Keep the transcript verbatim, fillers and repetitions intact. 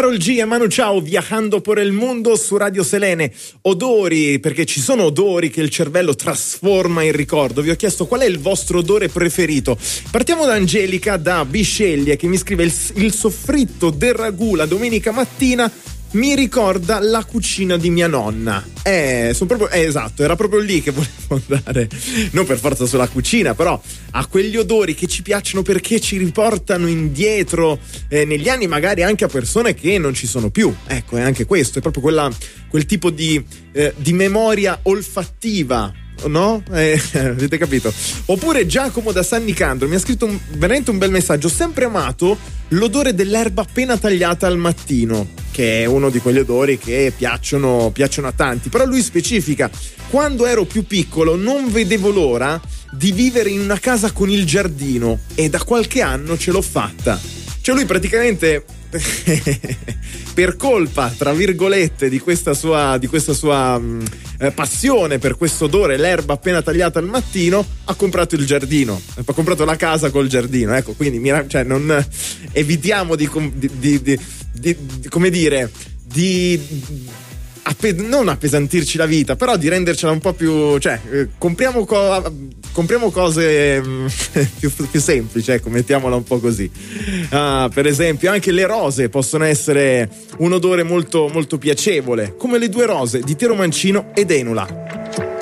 Karol G e Manu Chao, Viajando por el Mundo su Radio Selene. Odori, perché ci sono odori che il cervello trasforma in ricordo. Vi ho chiesto qual è il vostro odore preferito. Partiamo da Angelica da Bisceglie, che mi scrive: il, il soffritto del ragù la domenica mattina mi ricorda la cucina di mia nonna. Eh, sono proprio, eh, esatto, era proprio lì che volevo andare. Non per forza sulla cucina, però a quegli odori che ci piacciono perché ci riportano indietro eh, negli anni, magari anche a persone che non ci sono più. Ecco, è anche questo, è proprio quella, quel tipo di, eh, di memoria olfattiva. No? Eh, avete capito? Oppure Giacomo da San Nicandro mi ha scritto un, veramente un bel messaggio: ho sempre amato l'odore dell'erba appena tagliata al mattino, che è uno di quegli odori che piacciono, piacciono a tanti. Però lui specifica: quando ero più piccolo non vedevo l'ora di vivere in una casa con il giardino e da qualche anno ce l'ho fatta. Cioè lui praticamente per colpa, tra virgolette, di questa sua, di questa sua mh, eh, passione per questo odore, l'erba appena tagliata al mattino, ha comprato il giardino, ha comprato la casa col giardino. Ecco, quindi mira, cioè non evitiamo di, di, di, di, di, di come dire, di Appe- non appesantirci la vita, però di rendercela un po' più, cioè eh, compriamo, co- compriamo cose mh, più, più semplici, ecco, mettiamola un po' così. Ah, per esempio anche le rose possono essere un odore molto molto piacevole, come le due rose di Tero Mancino ed Enula.